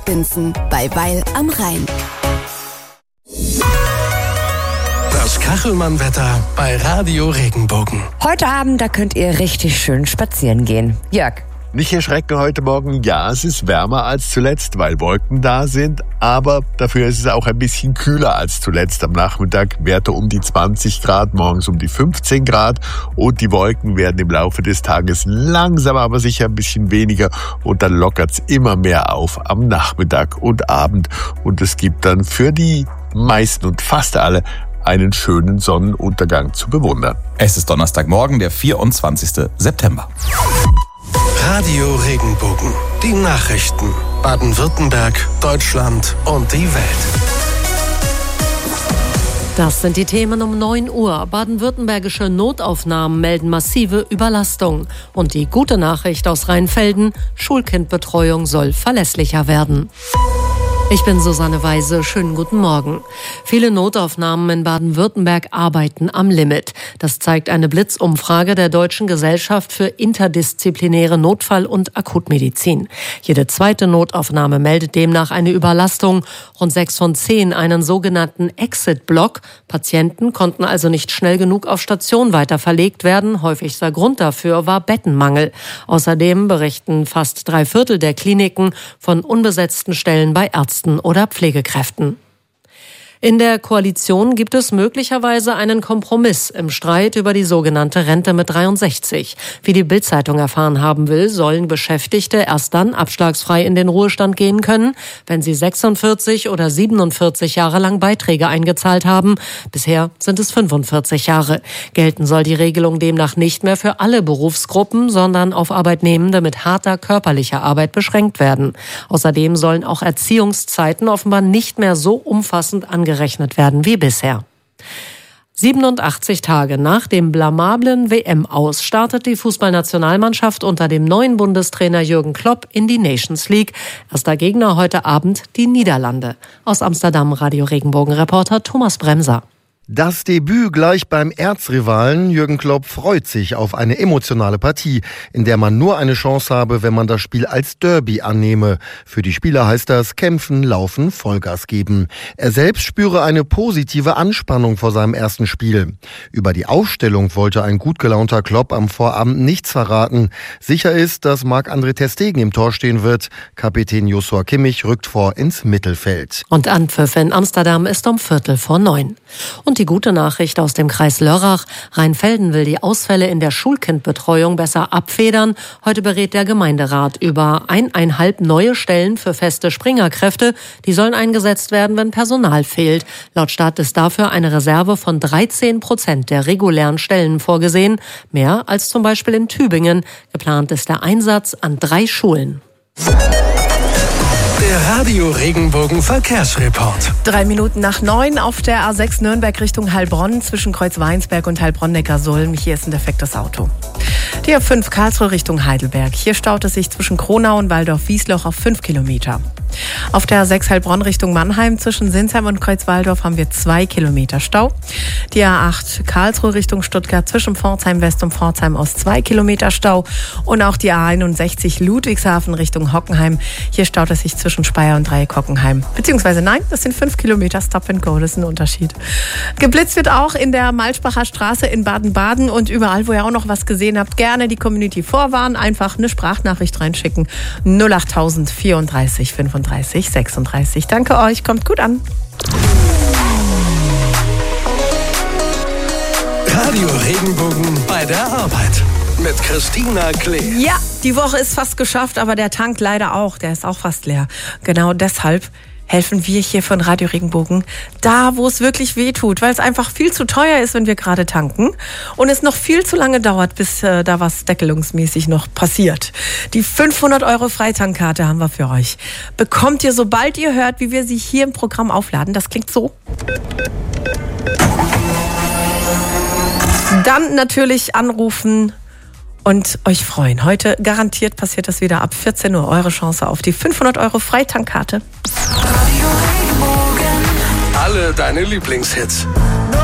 Binzen bei Weil am Rhein. Das Kachelmann-Wetter bei Radio Regenbogen. Heute Abend, da könnt ihr richtig schön spazieren gehen. Jörg. Nicht erschrecken heute Morgen. Ja, es ist wärmer als zuletzt, weil Wolken da sind. Aber dafür ist es auch ein bisschen kühler als zuletzt. Am Nachmittag Werte um die 20 Grad, morgens um die 15 Grad. Und die Wolken werden im Laufe des Tages langsam, aber sicher ein bisschen weniger. Und dann lockert's immer mehr auf am Nachmittag und Abend. Und es gibt dann für die meisten und fast alle einen schönen Sonnenuntergang zu bewundern. Es ist Donnerstagmorgen, der 24. September. Radio Regenbogen. Die Nachrichten. Baden-Württemberg, Deutschland und die Welt. Das sind die Themen um 9 Uhr. Baden-württembergische Notaufnahmen melden massive Überlastung. Und die gute Nachricht aus Rheinfelden: Schulkindbetreuung soll verlässlicher werden. Ich bin Susanne Weise. Schönen guten Morgen. Viele Notaufnahmen in Baden-Württemberg arbeiten am Limit. Das zeigt eine Blitzumfrage der Deutschen Gesellschaft für interdisziplinäre Notfall- und Akutmedizin. Jede zweite Notaufnahme meldet demnach eine Überlastung. Rund 6 von 10 einen sogenannten Exit-Block. Patienten konnten also nicht schnell genug auf Station weiter verlegt werden. Häufigster Grund dafür war Bettenmangel. Außerdem berichten fast 3/4 der Kliniken von unbesetzten Stellen bei Ärzten oder Pflegekräften. In der Koalition gibt es möglicherweise einen Kompromiss im Streit über die sogenannte Rente mit 63. Wie die Bild-Zeitung erfahren haben will, sollen Beschäftigte erst dann abschlagsfrei in den Ruhestand gehen können, wenn sie 46 oder 47 Jahre lang Beiträge eingezahlt haben. Bisher sind es 45 Jahre. Gelten soll die Regelung demnach nicht mehr für alle Berufsgruppen, sondern auf Arbeitnehmende mit harter körperlicher Arbeit beschränkt werden. Außerdem sollen auch Erziehungszeiten offenbar nicht mehr so umfassend angerechnet werden wie bisher. 87 Tage nach dem blamablen WM-Aus startet die Fußballnationalmannschaft unter dem neuen Bundestrainer Jürgen Klopp in die Nations League. Erster Gegner heute Abend die Niederlande. Aus Amsterdam Radio Regenbogen-Reporter Thomas Bremser. Das Debüt gleich beim Erzrivalen. Jürgen Klopp freut sich auf eine emotionale Partie, in der man nur eine Chance habe, wenn man das Spiel als Derby annehme. Für die Spieler heißt das kämpfen, laufen, Vollgas geben. Er selbst spüre eine positive Anspannung vor seinem ersten Spiel. Über die Aufstellung wollte ein gut gelaunter Klopp am Vorabend nichts verraten. Sicher ist, dass Marc-André ter Stegen im Tor stehen wird. Kapitän Joshua Kimmich rückt vor ins Mittelfeld. Und Anpfiff in Amsterdam ist um 8:45. Und die gute Nachricht aus dem Kreis Lörrach: Rheinfelden will die Ausfälle in der Schulkindbetreuung besser abfedern. Heute berät der Gemeinderat über 1,5 neue Stellen für feste Springerkräfte. Die sollen eingesetzt werden, wenn Personal fehlt. Laut Stadt ist dafür eine Reserve von 13% der regulären Stellen vorgesehen. Mehr als zum Beispiel in Tübingen. Geplant ist der Einsatz an 3 Schulen. Der Radio Regenbogen Verkehrsreport. 8:03 auf der A6 Nürnberg Richtung Heilbronn zwischen Kreuzweinsberg und Heilbronn-Neckarsulm. Hier ist ein defektes Auto. Die A5 Karlsruhe Richtung Heidelberg. Hier staut es sich zwischen Kronau und Waldorf-Wiesloch auf 5 Kilometer. Auf der A6 Heilbronn Richtung Mannheim zwischen Sinsheim und Kreuzwaldorf haben wir 2 Kilometer Stau. Die A8 Karlsruhe Richtung Stuttgart zwischen Pforzheim West und Pforzheim aus 2 Kilometer Stau. Und auch die A61 Ludwigshafen Richtung Hockenheim. Hier staut es sich zwischen Speyer und Dreieck-Hockenheim. Beziehungsweise nein, das sind 5 Kilometer Stop and Go, das ist ein Unterschied. Geblitzt wird auch in der Malzbacher Straße in Baden-Baden und überall, wo ihr auch noch was gesehen habt, gerne die Community vorwarnen. Einfach eine Sprachnachricht reinschicken. 08000 34 35 36. Danke euch, kommt gut an. Radio Regenbogen bei der Arbeit mit Christina Klee. Ja, die Woche ist fast geschafft, aber der Tank leider auch. Der ist auch fast leer. Genau deshalb helfen wir hier von Radio Regenbogen da, wo es wirklich weh tut, weil es einfach viel zu teuer ist, wenn wir gerade tanken und es noch viel zu lange dauert, bis da was deckelungsmäßig noch passiert. Die 500 € Freitankkarte haben wir für euch. Bekommt ihr, sobald ihr hört, wie wir sie hier im Programm aufladen. Das klingt so. Dann natürlich anrufen und euch freuen. Heute garantiert passiert das wieder ab 14 Uhr. Eure Chance auf die 500 € Freitankkarte. Alle deine Lieblingshits.